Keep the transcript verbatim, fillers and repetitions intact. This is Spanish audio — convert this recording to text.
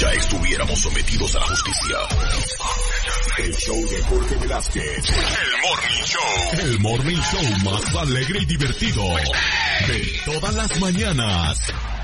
nunca estuviéramos sometidos a la justicia. El show de Jorge Velázquez. El Morning Show. El Morning Show más alegre y divertido de todas las mañanas.